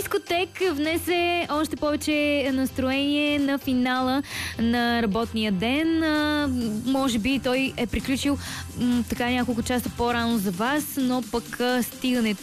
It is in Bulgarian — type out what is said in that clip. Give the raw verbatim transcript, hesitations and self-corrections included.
Дискотек внесе още повече настроение на финала на работния ден. А, може би той е приключил м, така няколко часа по-рано за вас, но пък а, стигането